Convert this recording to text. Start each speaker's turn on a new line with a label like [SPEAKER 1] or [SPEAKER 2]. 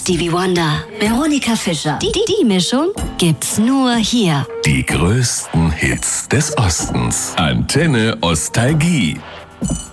[SPEAKER 1] Stevie Wonder, Veronika Fischer. Die Mischung gibt's nur hier.
[SPEAKER 2] Die größten Hits des Ostens. Antenne Ostalgie.